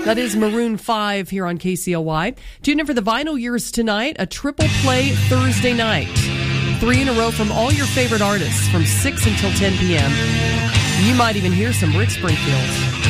That is Maroon 5 here on KCLY. Tune in for the Vinyl Years tonight, a triple play Thursday night. 3 in a row from all your favorite artists from 6 until 10 p.m. You might even hear some Rick Springfield.